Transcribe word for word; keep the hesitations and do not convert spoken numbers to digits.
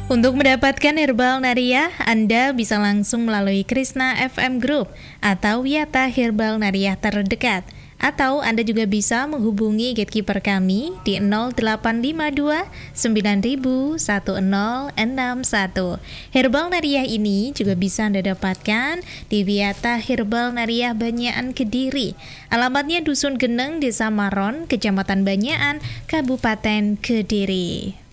Untuk mendapatkan Herbal Nariah, Anda bisa langsung melalui Krishna F M Group atau Wiyata Herbal Nariah terdekat. Atau Anda juga bisa menghubungi gatekeeper kami di nol delapan lima dua sembilan nol nol satu nol enam satu. Herbal Nariah ini juga bisa Anda dapatkan di Wiyata Herbal Nariah Banyakan Kediri. Alamatnya Dusun Geneng, Desa Maron, Kecamatan Banyakan, Kabupaten Kediri.